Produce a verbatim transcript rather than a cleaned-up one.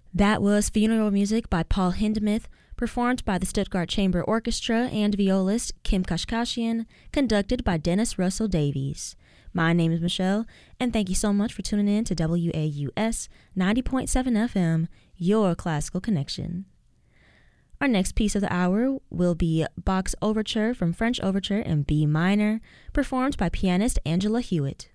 That was Funeral Music by Paul Hindemith, performed by the Stuttgart Chamber Orchestra and violist Kim Kashkashian, conducted by Dennis Russell Davies. My name is Michelle, and thank you so much for tuning in to W A U S ninety point seven F M, your classical connection. Our next piece of the hour will be Bach's Overture from French Overture in B minor, performed by pianist Angela Hewitt.